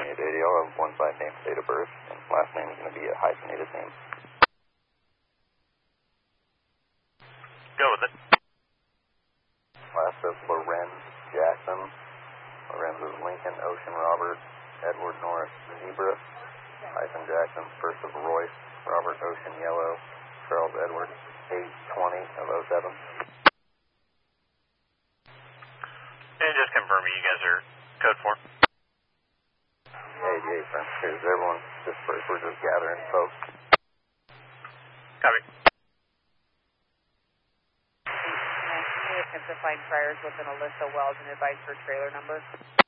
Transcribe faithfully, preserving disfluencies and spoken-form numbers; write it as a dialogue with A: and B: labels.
A: twenty-eight eighty. I'll have one side name, date of birth, and last name is going to be a hyphenated name.
B: Go with it.
A: Last is Lorenz Jackson. Lorenz is Lincoln, Ocean, Robert, Edward, Norris, Zebra, hyphen Jackson, first of Royce, Robert, Ocean, Yellow, Charles, Edward, eight twenty of oh seven.
B: And just confirming you guys are code four.
A: eighty-eight, friends. Here's everyone dispersed. We're just gathering folks.
B: Copy.
C: Attempt to find priors within a list of wells and advice for trailer number.